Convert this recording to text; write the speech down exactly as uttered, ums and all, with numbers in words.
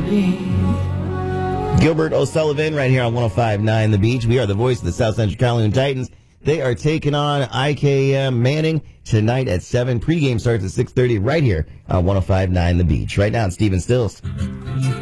Gilbert O'Sullivan right here on one oh five point nine The Beach. We are the voice of the South Central Calhoun Titans. They are taking on I K M Manning tonight at seven. Pregame starts at six thirty right here on one oh five point nine The Beach. Right now, it's Stephen Stills.